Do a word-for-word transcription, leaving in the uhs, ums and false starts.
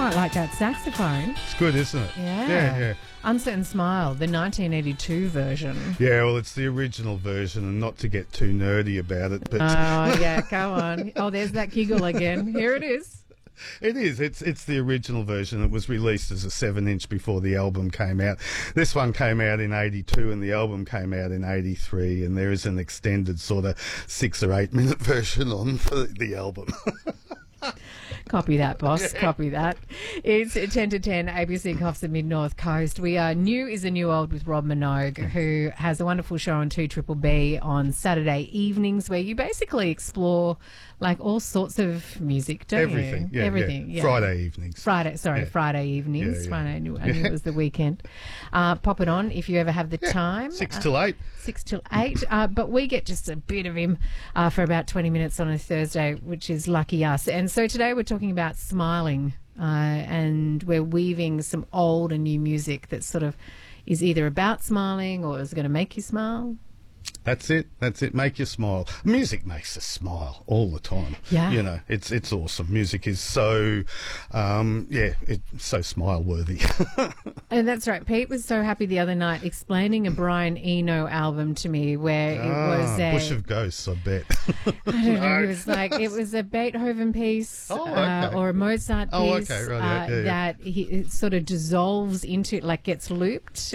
quite like that saxophone. It's good, isn't it? Yeah. Yeah, yeah. Uncertain Smile, the nineteen eighty-two version. Yeah, well, it's the original version, and not to get too nerdy about it, but Oh, yeah, go on. Oh, there's that giggle again. Here it is. it is. It's it's the original version. It was released as a seven-inch before the album came out. This one came out in eighty-two, and the album came out in eighty-three, and there is an extended sort of six or eight-minute version on for the album. Copy that, boss. Yeah. Copy that. It's ten to ten, A B C Coffs at Mid-North Coast. We are New is a New Old with Rob Minogue, who has a wonderful show on two Triple B on Saturday evenings where you basically explore like all sorts of music, don't Everything, you? yeah, Everything. yeah. Yeah. Friday evenings. Friday, sorry, Yeah. Friday evenings. Yeah, yeah. Friday, I knew, I knew it was the weekend. Uh, pop it on if you ever have the Yeah, time. Six Uh, till eight. Six till eight, uh, but we get just a bit of him uh, for about twenty minutes on a Thursday, which is lucky us. And so today we're talking about smiling, uh, and we're weaving some old and new music that sort of is either about smiling or is going to make you smile. That's it. That's it. Make you smile. Music makes us smile all the time. Yeah. You know, it's it's awesome. Music is so, um, yeah, it's so smile worthy. And that's right. Pete was so happy the other night explaining a Brian Eno album to me where it ah, was a Bush of Ghosts, I bet. I don't know. It was like it was a Beethoven piece Oh, okay. uh, or a Mozart piece Oh, okay, right, yeah, uh, yeah, yeah. that he it sort of dissolves into, like gets looped